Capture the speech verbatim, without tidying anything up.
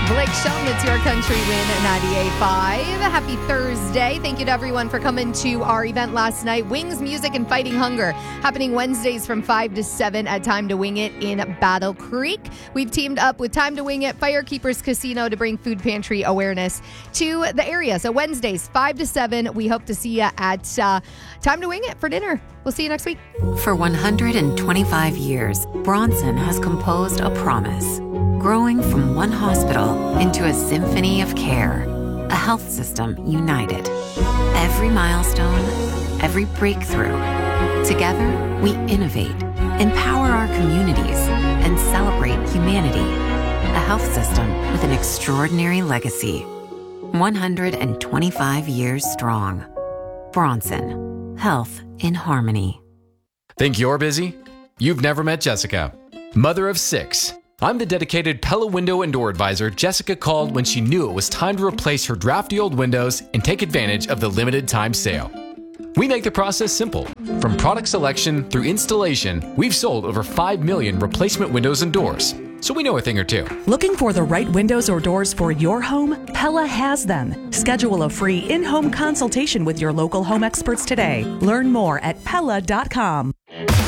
Blake Shelton, it's your country win at ninety-eight point five. Happy Thursday. Thank you to everyone for coming to our event last night. Wings, Music, and Fighting Hunger, happening Wednesdays from five to seven at Time to Wing It in Battle Creek. We've teamed up with Time to Wing It, Firekeepers Casino to bring food pantry awareness to the area. So Wednesdays, five to seven, we hope to see you at uh, Time to Wing It for dinner. We'll see you next week. For one hundred twenty-five years, Bronson has composed a promise, growing from one hospital into a symphony of care, a health system united. Every milestone, every breakthrough. Together, we innovate, empower our communities, and celebrate humanity. A health system with an extraordinary legacy. one hundred twenty-five years strong. Bronson. Health in harmony. Think you're busy? You've never met Jessica. Mother of six. I'm the dedicated Pella Window and Door Advisor Jessica called when she knew it was time to replace her drafty old windows and take advantage of the limited time sale. We make the process simple. From product selection through installation, we've sold over five million replacement windows and doors. So we know a thing or two. Looking for the right windows or doors for your home? Pella has them. Schedule a free in-home consultation with your local home experts today. Learn more at Pella dot com.